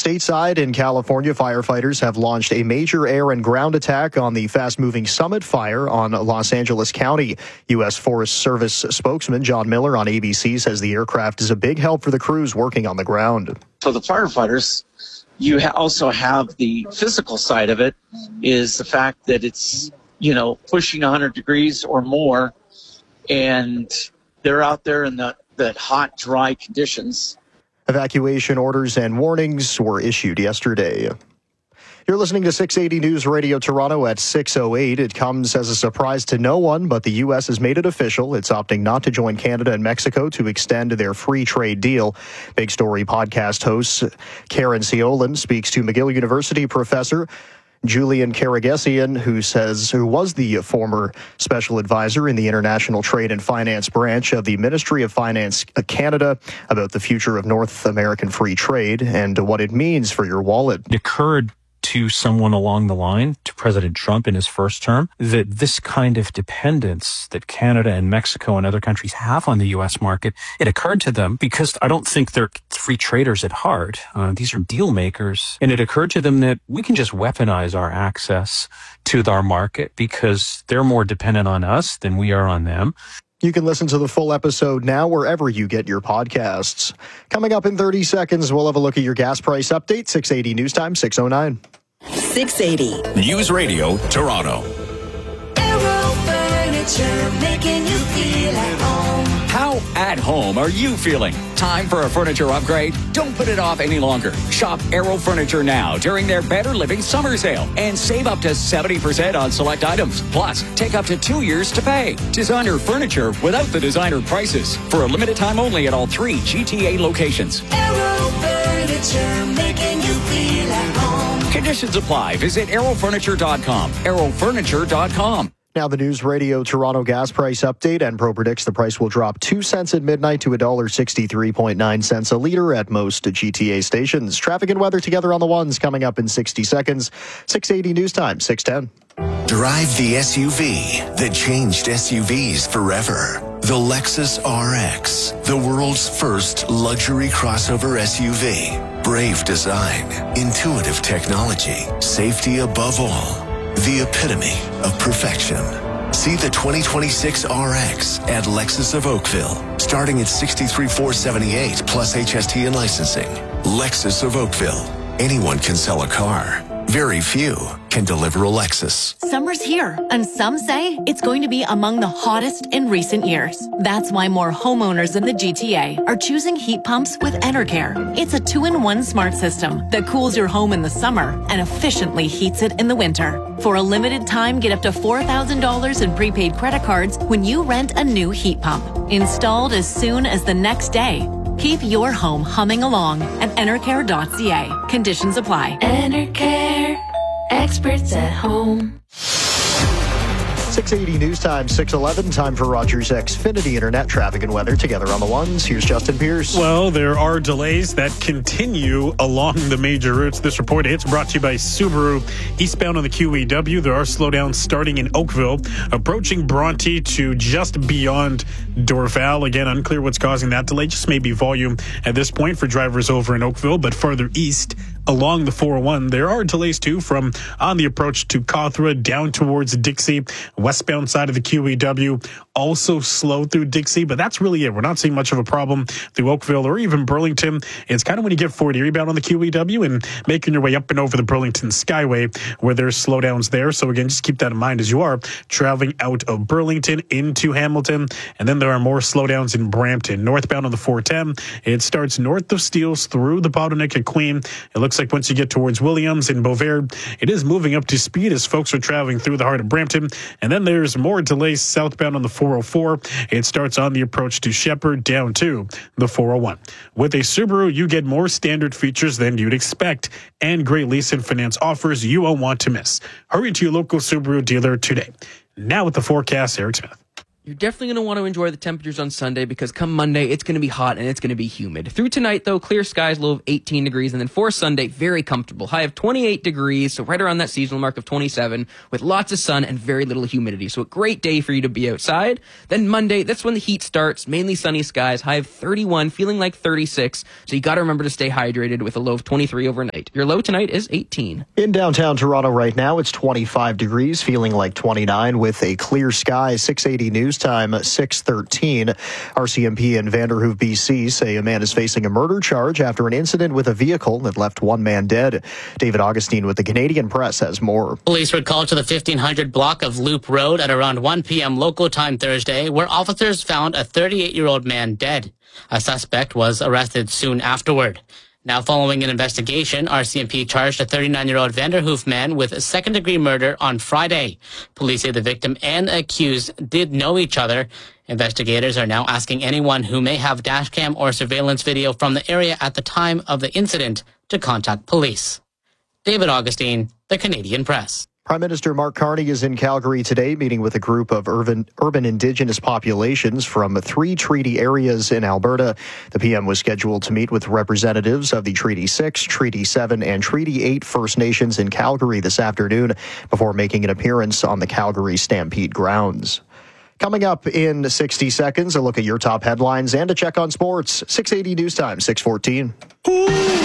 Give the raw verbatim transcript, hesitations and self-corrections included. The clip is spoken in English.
Stateside in California, firefighters have launched a major air and ground attack on the fast-moving Summit fire on Los Angeles County. U S Forest Service spokesman John Miller on A B C says the aircraft is a big help for the crews working on the ground. So the firefighters, you ha- also have the physical side of it, is the fact that it's, you know, pushing one hundred degrees or more, and they're out there in the, the hot, dry conditions. Evacuation orders and warnings were issued yesterday. You're listening to six eighty News Radio Toronto at six oh eight. It comes as a surprise to no one, but the U S has made it official. It's opting not to join Canada and Mexico to extend their free trade deal. Big Story podcast host Karen Siolan speaks to McGill University professor Julian Karagesian, who says, who was the former special advisor in the International Trade and Finance branch of the Ministry of Finance Canada, about the future of North American free trade and what it means for your wallet. It occurred to someone along the line, to President Trump in his first term, that this kind of dependence that Canada and Mexico and other countries have on the U S market, it occurred to them because I don't think they're free traders at heart. Uh, these are deal makers. And it occurred to them that we can just weaponize our access to our market because they're more dependent on us than we are on them. You can listen to the full episode now wherever you get your podcasts. Coming up in thirty seconds, we'll have a look at your gas price update. six eighty News Time, six oh nine. six eighty News Radio Toronto. Aero Furniture, making you feel at home. How at home are you feeling? Time for a furniture upgrade? Don't put it off any longer. Shop Aero Furniture now during their Better Living Summer Sale and save up to seventy percent on select items. Plus, take up to two years to pay. Designer furniture without the designer prices. For a limited time only at all three G T A locations. Aero Furniture, making you feel at home. Conditions apply. Visit aero furniture dot com. aero furniture dot com. Now the News Radio Toronto gas price update. Enpro predicts the price will drop two cents at midnight to one dollar sixty-three point nine cents a litre at most G T A stations. Traffic and weather together on the ones coming up in sixty seconds. six eighty News Time, six ten. Drive the S U V that changed S U Vs forever. The Lexus R X, the world's first luxury crossover S U V. Brave design, intuitive technology, safety above all. The epitome of perfection. See the twenty twenty-six R X at Lexus of Oakville, starting at sixty-three thousand four hundred seventy-eight plus H S T and licensing. Lexus of Oakville. Anyone can sell a car. Very few can deliver a Lexus. Summer's here, and some say it's going to be among the hottest in recent years. That's why more homeowners in the G T A are choosing heat pumps with Enercare. It's a two-in-one smart system that cools your home in the summer and efficiently heats it in the winter. For a limited time, get up to four thousand dollars in prepaid credit cards when you rent a new heat pump. Installed as soon as the next day. Keep your home humming along at enercare dot c a. Conditions apply. Enercare, experts at home. six eighty News Time, six eleven. Time for Rogers Xfinity Internet traffic and weather together on the ones. Here's Justin Pierce. Well, there are delays that continue along the major routes. This report it's brought to you by Subaru. Eastbound on the Q E W, there are slowdowns starting in Oakville, approaching Bronte to just beyond Dorval. Again, unclear what's causing that delay. Just maybe volume at this point for drivers over in Oakville, but further east along the four oh one, there are delays too from on the approach to Cawthra down towards Dixie. Westbound side of the Q E W also slow through Dixie, but that's really it. We're not seeing much of a problem through Oakville or even Burlington. It's kind of when you get forty rebound on the Q E W and making your way up and over the Burlington Skyway where there's slowdowns there. So again, just keep that in mind as you are traveling out of Burlington into Hamilton. And then there are more slowdowns in Brampton. Northbound on the four ten, it starts north of Steeles through the bottleneck at Queen. It looks like once you get towards Williams and Beauvais, it is moving up to speed as folks are traveling through the heart of Brampton. And then there's more delays southbound on the four oh four. It starts on the approach to Shepherd down to the four oh one. With a Subaru, you get more standard features than you'd expect and great lease and finance offers you won't want to miss. Hurry to your local Subaru dealer today. Now with the forecast, Eric Smith. You're definitely going to want to enjoy the temperatures on Sunday because come Monday, it's going to be hot and it's going to be humid. Through tonight, though, clear skies, low of eighteen degrees. And then for Sunday, very comfortable. High of twenty-eight degrees, so right around that seasonal mark of twenty-seven, with lots of sun and very little humidity. So a great day for you to be outside. Then Monday, that's when the heat starts. Mainly sunny skies, high of thirty-one, feeling like thirty-six. So you got to remember to stay hydrated with a low of twenty-three overnight. Your low tonight is eighteen. In downtown Toronto right now, it's twenty-five degrees, feeling like twenty-nine with a clear sky. six eighty News Time, six thirteen. R C M P in Vanderhoof, B C say a man is facing a murder charge after an incident with a vehicle that left one man dead. David Augustine with the Canadian Press has more. Police were called to the fifteen hundred block of Loop Road at around one p.m. local time Thursday, where officers found a thirty-eight-year-old man dead. A suspect was arrested soon afterward. Now, following an investigation, R C M P charged a thirty-nine-year-old Vanderhoof man with second-degree murder on Friday. Police say the victim and accused did know each other. Investigators are now asking anyone who may have dashcam or surveillance video from the area at the time of the incident to contact police. David Augustine, the Canadian Press. Prime Minister Mark Carney is in Calgary today, meeting with a group of urban, urban Indigenous populations from three treaty areas in Alberta. The P M was scheduled to meet with representatives of the Treaty six, Treaty seven, and Treaty eight First Nations in Calgary this afternoon before making an appearance on the Calgary Stampede grounds. Coming up in sixty seconds, a look at your top headlines and a check on sports. six eighty News Time, six fourteen.